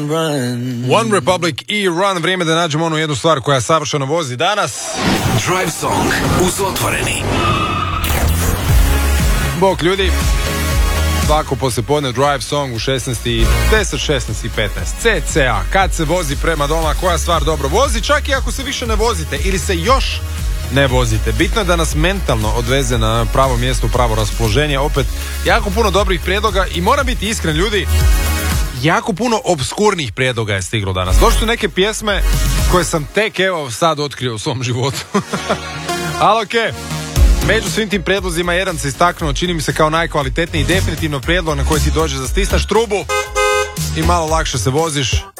One Republic i Run, vrijeme da nađemo onu jednu stvar koja savršeno vozi danas. Drive Song uz Otvoreni. Bok ljudi, svako poslijepodne Drive Song u 16:10, 16:15 cca, kad se vozi prema doma, koja stvar dobro vozi, čak i ako se više ne vozite ili se još ne vozite. Bitno je da nas mentalno odveze na pravo mjesto, pravo raspoloženje. Opet, jako puno dobrih prijedloga i moram biti iskren ljudi, jako puno obskurnih prijedloga je stiglo danas. Došli su neke pjesme koje sam tek evo sad otkrio u svom životu. Ali okej. Među svim tim prijedlozima jedan se istaknuo, čini mi se kao najkvalitetniji, definitivno prijedlog na koji ti dođe da stisneš trubu i malo lakše se voziš.